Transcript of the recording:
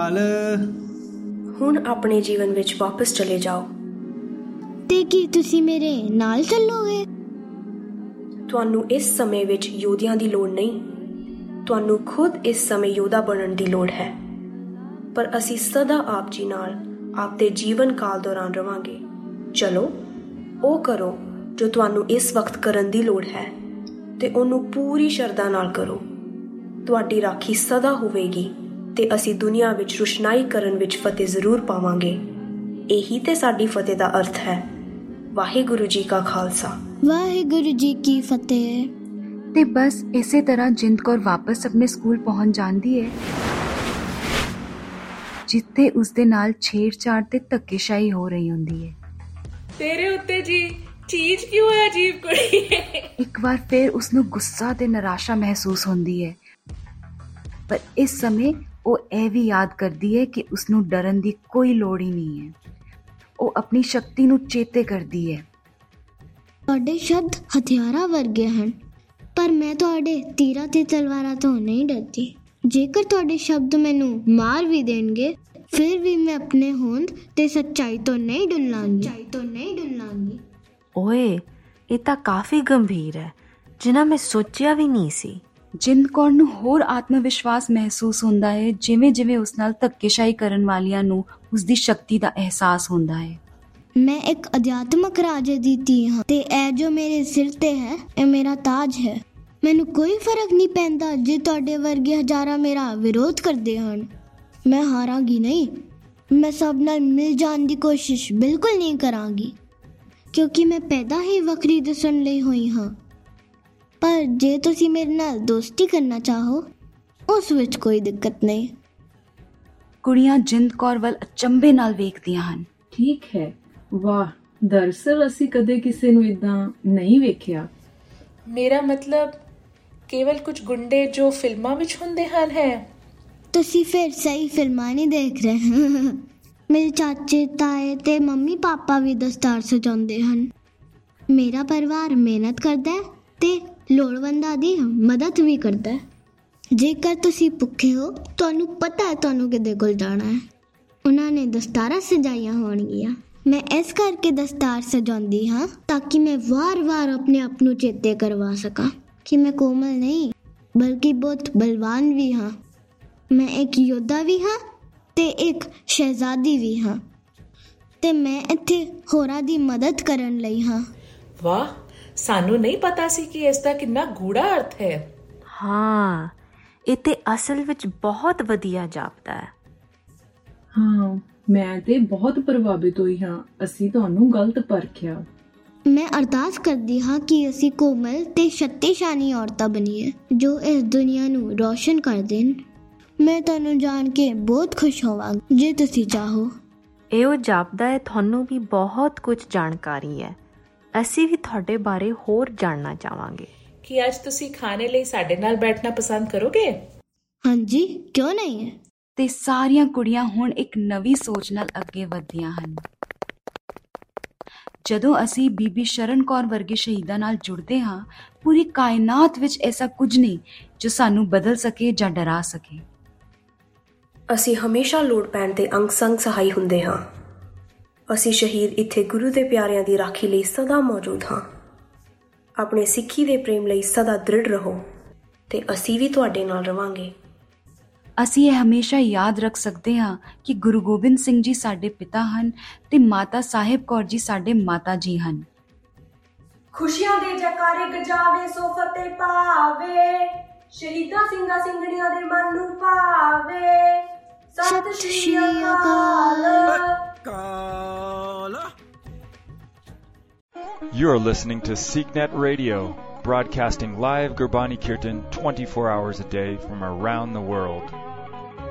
ਅਕਾਲ। ਹੁਣ ਆਪਣੇ ਜੀਵਨ ਵਿੱਚ ਵਾਪਸ ਚਲੇ ਜਾਓ। ਤੇ ਕੀ ਤੁਸੀਂ ਮੇਰੇ ਨਾਲ ਚੱਲੋਗੇ? ਤੁਹਾਨੂੰ ਇਸ ਸਮੇਂ ਵਿੱਚ ਯੋਧਿਆਂ ਦੀ ਲੋੜ ਨਹੀਂ, ਤੁਹਾਨੂੰ ਖੁਦ ਇਸ ਸਮੇਂ ਯੋਧਾ ਬਣਨ ਦੀ ਲੋੜ ਹੈ। ਪਰ ਅਸੀਂ ਸਦਾ ਆਪ ਜੀ ਨਾਲ ਆਪਦੇ ਜੀਵਨ ਕਾਲ ਦੌਰਾਨ ਰਵਾਂਗੇ। ਚਲੋ ਉਹ ਕਰੋ ਜੋ ਤੁਹਾਨੂੰ ਇਸ ਵਕਤ ਕਰਨ ਦੀ ਲੋੜ ਹੈ ਤੇ ਉਹਨੂੰ ਪੂਰੀ ਸ਼ਰਧਾ ਨਾਲ ਕਰੋ। ਤੁਹਾਡੀ ਰਾਖੀ ਸਦਾ ਹੋਵੇਗੀ ਤੇ ਅਸੀਂ ਦੁਨੀਆ ਵਿੱਚ ਰੁਸ਼ਨਾਈ ਕਰਨ ਵਿੱਚ ਫਤਿਹ ਜ਼ਰੂਰ ਪਾਵਾਂਗੇ। ਇਹੀ ਤੇ ਸਾਡੀ ਫਤਿਹ ਦਾ ਅਰਥ ਹੈ। ਵਾਹਿਗੁਰੂ ਜੀ ਕਾ ਖਾਲਸਾ, ਵਾਹਿਗੁਰੂ ਜੀ ਕੀ ਫਤਿਹ। ਤੇ ਬਸ ਇਸੇ ਤਰ੍ਹਾਂ ਜਿੰਦ ਕੌਰ ਵਾਪਸ ਆਪਣੇ ਸਕੂਲ ਪਹੁੰਚ ਜਾਂਦੀ ਹੈ, ਜਿੱਥੇ ਉਸਦੇ ਨਾਲ ਛੇੜਛਾੜ ਤੇ ਧੱਕੇਸ਼ਾਹੀ ਹੋ ਰਹੀ ਹੁੰਦੀ ਹੈ। ਤੇਰੇ ਉੱਤੇ ਜੀ ਚੀਜ਼ ਕਿਉਂ ਹੈ ਅਜੀਬ ਕੁੜੀ? ਇੱਕ ਵਾਰ ਫਿਰ ਉਸਨੂੰ ਗੁੱਸਾ ਤੇ ਨਿਰਾਸ਼ਾ ਮਹਿਸੂਸ ਹੁੰਦੀ ਹੈ, ਪਰ ਇਸ ਸਮੇਂ ਉਹ ਇਹ ਵੀ ਯਾਦ ਕਰਦੀ ਹੈ ਕਿ ਉਸਨੂੰ ਡਰਨ ਦੀ ਕੋਈ ਲੋੜ ਹੀ ਨਹੀਂ ਹੈ। ਉਹ ਆਪਣੀ ਸ਼ਕਤੀ ਨੂੰ ਚੇਤੇ ਕਰਦੀ ਹੈ। ਤੁਹਾਡੇ ਸ਼ਬਦ ਹਥਿਆਰਾਂ ਵਰਗੇ ਹਨ, ਪਰ ਮੈਂ ਤੁਹਾਡੇ ਤੀਰਾਂ ਤੇ ਤਲਵਾਰਾਂ ਤੋਂ ਨਹੀਂ ਡਰਦੀ। ਜੇਕਰ ਤੁਹਾਡੇ ਸ਼ਬਦ ਮੈਨੂੰ ਮਾਰ ਵੀ ਦੇਣਗੇ, ਫਿਰ ਵੀ ਮੈਂ ਆਪਣੇ ਹੋਂਦ ਤੇ ਸੱਚਾਈ ਤੋਂ ਨਹੀਂ ਡੁੱਲਾਂਗੀ। ਓਏ, ਇਹ ਤਾਂ ਕਾਫੀ ਗੰਭੀਰ ਹੈ, ਜਿੰਨਾ ਮੈਂ ਸੋਚਿਆ ਵੀ ਨਹੀਂ ਸੀ। ਜਿੰਦ ਕੌਰ ਨੂੰ ਹੋਰ ਆਤਮ ਵਿਸ਼ਵਾਸ ਮਹਿਸੂਸ ਹੁੰਦਾ ਹੈ, ਜਿਵੇਂ ਜਿਵੇਂ ਉਸ ਨਾਲ ਧੱਕੇਸ਼ਾਹੀ ਕਰਨ ਵਾਲਿਆਂ ਨੂੰ ਉਸਦੀ ਸ਼ਕਤੀ ਦਾ ਅਹਿਸਾਸ ਹੁੰਦਾ ਹੈ। ਮੈਂ ਇੱਕ ਅਧਿਆਤਮਕ ਰਾਜੇ ਦੀ ਧੀ ਹਾਂ ਤੇ ਇਹ ਜੋ ਮੇਰੇ ਸਿਰ ਤੇ ਹੈ, ਇਹ ਮੇਰਾ ਤਾਜ ਹੈ। ਮੈਨੂੰ ਕੋਈ ਫਰਕ ਨਹੀਂ ਪੈਂਦਾ ਜੇ ਤੁਹਾਡੇ ਵਰਗੇ ਹਜ਼ਾਰਾਂ ਮੇਰਾ ਵਿਰੋਧ ਕਰਦੇ ਹਨ। ਮੈਂ ਹਾਰਾਂਗੀ ਨਹੀਂ। ਮੈਂ ਸਭ ਨਾਲ ਮਿਲ ਜਾਣ ਦੀ ਕੋਸ਼ਿਸ਼ ਬਿਲਕੁਲ ਨਹੀਂ ਕਰਾਂਗੀ, ਕਿਉਂਕਿ ਮੈਂ ਪੈਦਾ ਹੀ ਵੱਖਰੀ ਦਿਸਣ ਲਈ ਹੋਈ ਹਾਂ। ਪਰ ਜੇ ਤੁਸੀਂ ਮੇਰੇ ਨਾਲ ਦੋਸਤੀ ਕਰਨਾ ਚਾਹੋ, ਉਸ ਵਿੱਚ ਕੋਈ ਦਿੱਕਤ ਨਹੀਂ। ਕੁੜੀਆਂ ਜਿੰਦ ਕੌਰ ਵੱਲ ਅਚੰਭੇ ਨਾਲ ਵੇਖਦੀਆਂ ਹਨ। ਠੀਕ ਹੈ, ਵਾਹ, ਦਰਅਸਲ ਅਸੀਂ ਕਦੇ ਕਿਸੇ ਨੂੰ ਇਦਾਂ ਨਹੀਂ ਵੇਖਿਆ। ਮੇਰਾ ਮਤਲਬ ਕੇਵਲ ਕੁਝ ਗੁੰਡੇ ਜੋ ਫਿਲਮਾਂ ਵਿੱਚ ਹੁੰਦੇ ਹਨ ਹੈ। ਤੁਸੀਂ ਫਿਰ ਸਹੀ ਫਿਲਮਾਂ ਨਹੀਂ ਦੇਖ ਰਹੇ। ਮੇਰੇ ਚਾਚੇ ਤਾਏ ਤੇ ਮੰਮੀ ਪਾਪਾ ਵੀ ਦਸਤਾਰ ਸਜਾਉਂਦੇ ਹਨ। ਮੇਰਾ ਪਰਿਵਾਰ ਮਿਹਨਤ ਕਰਦਾ ਹੈ ਤੇ ਲੋੜਵੰਦਾਂ ਦੀ ਮਦਦ ਵੀ ਕਰਦਾ ਹੈ। ਜੇਕਰ ਤੁਸੀਂ ਭੁੱਖੇ ਹੋ, ਤੁਹਾਨੂੰ ਪਤਾ ਹੈ ਤੁਹਾਨੂੰ ਕਿਹਦੇ ਕੋਲ ਜਾਣਾ ਹੈ। ਉਹਨਾਂ ਨੇ ਦਸਤਾਰਾਂ ਸਜਾਈਆਂ ਹੋਣਗੀਆਂ। ਮੈਂ ਇਸ ਕਰਕੇ ਦਸਤਾਰ ਸਜਾਉਂਦੀ ਹਾਂ ਤਾਂ ਕਿ ਮੈਂ ਵਾਰ-ਵਾਰ ਆਪਣੇ ਆਪ ਨੂੰ ਚੇਤੇ ਕਰਵਾ ਸਕਾਂ ਕਿ ਮੈਂ ਕੋਮਲ ਨਹੀਂ, ਬਲਕਿ ਬਹੁਤ ਬਲਵਾਨ ਵੀ ਹਾਂ। ਮੈਂ ਇੱਕ ਯੋਧਾ ਵੀ ਹਾਂ ਤੇ ਇੱਕ ਸ਼ਹਿਜ਼ਾਦੀ ਵੀ ਹਾਂ, ਤੇ ਮੈਂ ਇੱਥੇ ਹੋਰਾਂ ਦੀ ਮਦਦ ਕਰਨ ਲਈ ਹਾਂ। ਵਾਹ, ਸਾਨੂੰ ਨਹੀਂ ਪਤਾ ਸੀ ਕਿ ਇਸ ਦਾ ਕਿੰਨਾ ਗੂੜਾ ਅਰਥ ਹੈ। ਹਾਂ, ਇਹ ਤੇ ਅਸਲ ਵਿੱਚ ਬਹੁਤ ਵਧੀਆ ਜਾਪਦਾ ਹੈ। ਹਾਂ, ਮੈਂ ਤੇ ਬਹੁਤ ਪ੍ਰਭਾਵਿਤ ਹੋਈ ਹਾਂ। ਅਸੀਂ ਤੁਹਾਨੂੰ ਗਲਤ ਪਰਖਿਆ। ਮੈਂ ਅਰਦਾਸ ਕਰਦੀ ਹਾਂ ਕਿ ਅਸੀਂ ਕੋਮਲ ਤੇ ਸ਼ਕਤੀਸ਼ਾਲੀ ਔਰਤਾਂ ਬਣੀਏ ਜੋ ਇਸ ਦੁਨੀਆ ਨੂੰ ਰੋਸ਼ਨ ਕਰ ਦੇਣ। ਮੈਂ ਤੁਹਾਨੂੰ ਜਾਣ ਕੇ ਬਹੁਤ ਖੁਸ਼ ਹੋਵਾਂਗੀ ਜੇ ਤੁਸੀਂ ਚਾਹੋ। ਇਹੋ ਜਾਪਦਾ ਹੈ ਤੁਹਾਨੂੰ ਵੀ ਬਹੁਤ ਕੁਝ ਜਾਣਕਾਰੀ ਹੈ। ਅਸੀਂ ਵੀ ਤੁਹਾਡੇ ਬਾਰੇ ਹੋਰ ਜਾਣਨਾ ਚਾਹਾਂਗੇ। ਕੀ ਅੱਜ ਤੁਸੀਂ ਖਾਣੇ ਲਈ ਸਾਡੇ ਨਾਲ ਬੈਠਣਾ ਪਸੰਦ ਕਰੋਗੇ? ਹਾਂਜੀ, ਕਿਉਂ ਨਹੀਂ। ਤੇ ਸਾਰੀਆਂ ਕੁੜੀਆਂ ਹੁਣ ਇੱਕ ਨਵੀਂ ਸੋਚ ਨਾਲ ਅੱਗੇ ਵਧਦੀਆਂ ਹਨ। ਜਦੋਂ ਅਸੀਂ ਬੀਬੀ ਸ਼ਰਨ ਕੌਰ ਵਰਗੇ ਸ਼ਹੀਦਾਂ ਨਾਲ ਜੁੜਦੇ ਹਾਂ, ਪੂਰੀ ਕਾਇਨਾਤ ਵਿੱਚ ਐਸਾ ਕੁਝ ਨਹੀਂ ਜੋ ਸਾਨੂੰ ਬਦਲ ਸਕੇ ਜਾਂ ਡਰਾ ਸਕੇ। ਅਸੀਂ ਹਮੇਸ਼ਾ ਲੋੜ ਪੈਣ ਤੇ ਅੰਗ ਸੰਗ ਸਹਾਈ ਹੁੰਦੇ ਹਾਂ। ਅਸੀਂ ਸ਼ਹੀਦ ਇੱਥੇ ਗੁਰੂ ਦੇ ਪਿਆਰਿਆਂ ਦੀ ਰਾਖੀ ਲਈ ਸਦਾ ਮੌਜੂਦ ਹਾਂ। ਆਪਣੇ ਸਿੱਖੀ ਦੇ ਪ੍ਰੇਮ ਲਈ ਸਦਾ ਦ੍ਰਿੜ ਰਹੋ ਤੇ ਅਸੀਂ ਵੀ ਤੁਹਾਡੇ ਨਾਲ ਰਵਾਂਗੇ। ਅਸੀਂ ਇਹ ਹਮੇਸ਼ਾ ਯਾਦ ਰੱਖ ਸਕਦੇ ਹਾਂ ਕਿ ਗੁਰੂ ਗੋਬਿੰਦ ਸਿੰਘ ਜੀ ਸਾਡੇ ਪਿਤਾ ਹਨ ਤੇ ਮਾਤਾ ਸਾਹਿਬ ਕੌਰ ਜੀ ਸਾਡੇ ਮਾਤਾ ਜੀ ਹਨ। ਖੁਸ਼ੀਆਂ ਦੇ ਜੈਕਾਰੇ ਗਜਾਵੇ ਸੋ ਫਤਿਹ ਪਾਵੇ, ਸ਼ਹੀਦਾਂ ਸਿੰਘਾਂ ਸਿੰਘਣੀਆਂ ਦੇ ਮਨ ਨੂੰ ਭਾਵੇ। ਸਤਿ ਸ਼੍ਰੀ ਅਕਾਲ। You are listening to SeekNet Radio, broadcasting live Gurbani Kirtan 24 hours a day from around the world.